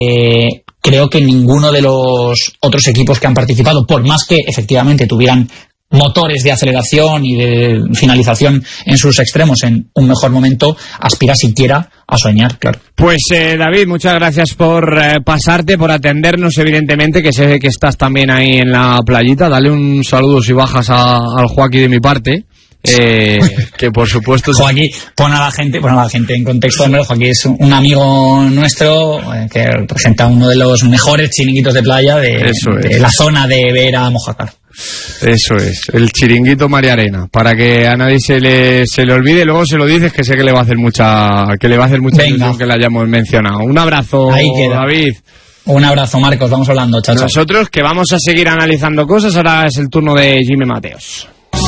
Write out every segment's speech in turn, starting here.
creo que ninguno de los otros equipos que han participado, por más que efectivamente tuvieran motores de aceleración y de finalización en sus extremos en un mejor momento, aspira siquiera a soñar, claro. Pues David, muchas gracias por pasarte, por atendernos, evidentemente, que sé que estás también ahí en la playita. Dale un saludo si bajas al Joaquín de mi parte. Que por supuesto Joaquín, pon a la gente en contexto. Hombre, Joaquín es un amigo nuestro que representa uno de los mejores chiringuitos de playa de la zona de Vera Mojácar. Eso es, el chiringuito María Arena, para que a nadie se le olvide. Luego se lo dices, que sé que le va a hacer mucha ilusión que le hayamos mencionado. Un abrazo, David. Un abrazo, Marcos, vamos hablando, chao. Nosotros que vamos a seguir analizando cosas. Ahora es el turno de Jimmy Mateos.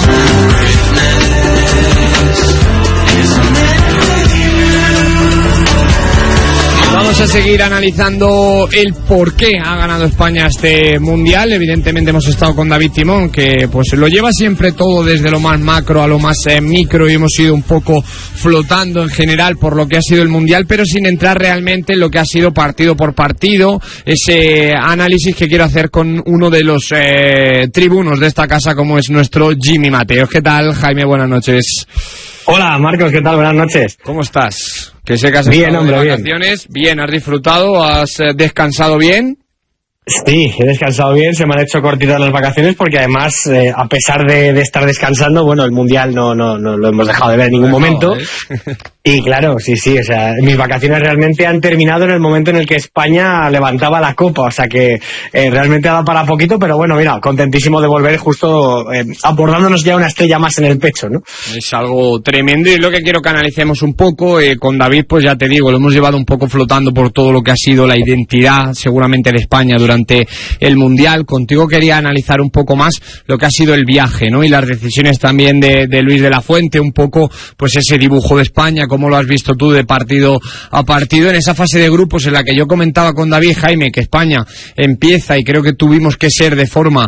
Vamos a seguir analizando el por qué ha ganado España este Mundial. Evidentemente hemos estado con David Timón, que pues lo lleva siempre todo desde lo más macro a lo más micro, y hemos ido un poco flotando en general por lo que ha sido el Mundial, pero sin entrar realmente en lo que ha sido partido por partido. Ese análisis que quiero hacer con uno de los tribunos de esta casa, como es nuestro Jimmy Mateos. ¿Qué tal, Jaime? Buenas noches. Hola, Marcos, ¿qué tal? Buenas noches. ¿Cómo estás? Que sé que has estado de vacaciones. Bien, ¿has disfrutado? ¿Has descansado bien? Sí, he descansado bien, se me han hecho cortitas las vacaciones porque además, a pesar de estar descansando, bueno, el Mundial no lo hemos dejado de ver en ningún momento. Y claro, sí, o sea, mis vacaciones realmente han terminado en el momento en el que España levantaba la copa, o sea que realmente ha dado para poquito, pero bueno, mira, contentísimo de volver justo abordándonos ya una estrella más en el pecho, ¿no? Es algo tremendo, y lo que quiero que analicemos un poco, con David, pues ya te digo, lo hemos llevado un poco flotando por todo lo que ha sido la identidad, seguramente, de España durante el Mundial. Contigo quería analizar un poco más lo que ha sido el viaje, ¿no? Y las decisiones también de Luis de la Fuente, un poco, pues ese dibujo de España. ¿Cómo lo has visto tú de partido a partido en esa fase de grupos en la que yo comentaba con David, Jaime, que España empieza, y creo que tuvimos que ser de forma,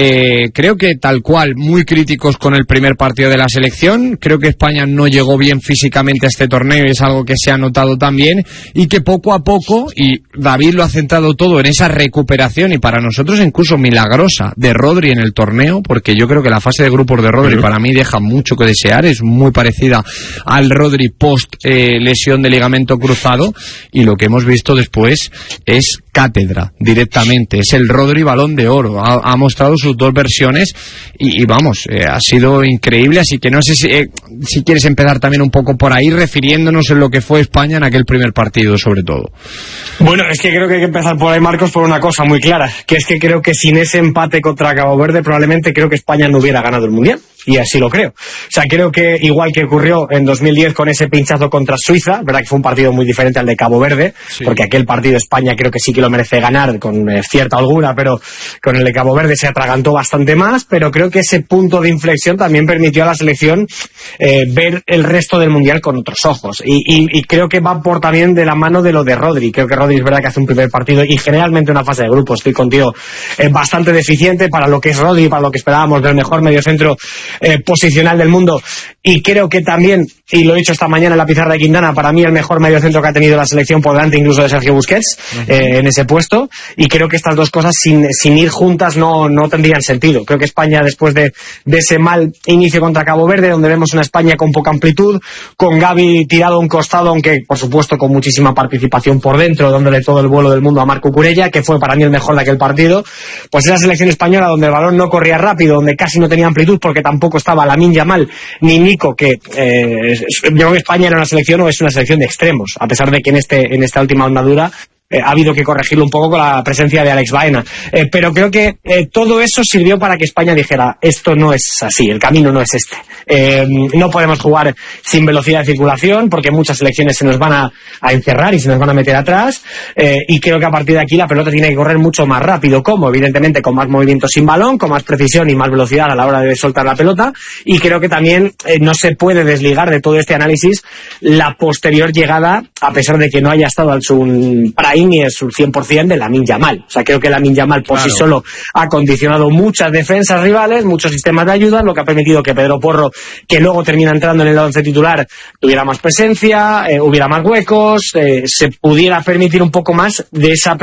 creo que tal cual, muy críticos con el primer partido de la selección? Creo que España no llegó bien físicamente a este torneo, y es algo que se ha notado también, y que poco a poco, y David lo ha centrado todo en esa recuperación, y para nosotros incluso milagrosa, de Rodri en el torneo, porque yo creo que la fase de grupos de Rodri para mí deja mucho que desear. Es muy parecida al Rodri post lesión de ligamento cruzado, y lo que hemos visto después es cátedra directamente. Es el Rodri Balón de Oro. Ha mostrado sus dos versiones y vamos, ha sido increíble. Así que no sé si quieres empezar también un poco por ahí, refiriéndonos en lo que fue España en aquel primer partido, sobre todo. Bueno, es que creo que hay que empezar por ahí, Marcos, por una cosa muy clara, que es que creo que sin ese empate contra Cabo Verde probablemente creo que España no hubiera ganado el Mundial. Y así lo creo. O sea, creo que igual que ocurrió en 2010 con ese pinchazo contra Suiza, verdad que fue un partido muy diferente al de Cabo Verde, sí, porque aquel partido España creo que sí que lo merece ganar con cierta holgura, pero con el de Cabo Verde se atragantó bastante más. Pero creo que ese punto de inflexión también permitió a la selección ver el resto del Mundial con otros ojos. Y creo que va por también de la mano de lo de Rodri. Creo que Rodri es verdad que hace un primer partido y generalmente una fase de grupo, estoy contigo, bastante deficiente para lo que es Rodri, para lo que esperábamos del mejor mediocentro posicional del mundo. Y creo que también, y lo he dicho esta mañana en la pizarra de Quintana, para mí el mejor mediocentro que ha tenido la selección, por delante incluso de Sergio Busquets, en ese puesto. Y creo que estas dos cosas sin ir juntas no tendrían sentido. Creo que España, después de ese mal inicio contra Cabo Verde, donde vemos una España con poca amplitud, con Gavi tirado a un costado, aunque por supuesto con muchísima participación por dentro, dándole todo el vuelo del mundo a Marco Curella, que fue para mí el mejor de aquel partido, pues esa selección española donde el balón no corría rápido, donde casi no tenía amplitud porque tampoco estaba Lamine Yamal ni Nico, que yo creo que España era una selección, o es una selección de extremos, a pesar de que en esta última andadura ha habido que corregirlo un poco con la presencia de Alex Baena, pero creo que todo eso sirvió para que España dijera: esto no es así, el camino no es este, no podemos jugar sin velocidad de circulación porque muchas selecciones se nos van a encerrar y se nos van a meter atrás, y creo que a partir de aquí la pelota tiene que correr mucho más rápido. ¿Cómo? Evidentemente con más movimiento sin balón, con más precisión y más velocidad a la hora de soltar la pelota. Y creo que también no se puede desligar de todo este análisis la posterior llegada, a pesar de que no haya estado en su prime Lamine ni es un 100% de Lamine Yamal. O sea, creo que Lamine Yamal por sí solo ha condicionado muchas defensas rivales, muchos sistemas de ayuda, lo que ha permitido que Pedro Porro, que luego termina entrando en el 11 titular, tuviera más presencia, hubiera más huecos, se pudiera permitir un poco más de esa